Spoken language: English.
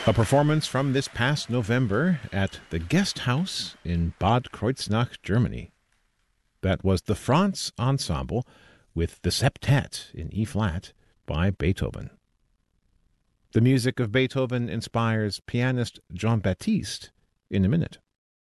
A performance from this past November at the Guest House in Bad Kreuznach, Germany. That was the Franz Ensemble with the Septet in E-flat by Beethoven. The music of Beethoven inspires pianist Jean Baptiste in a minute.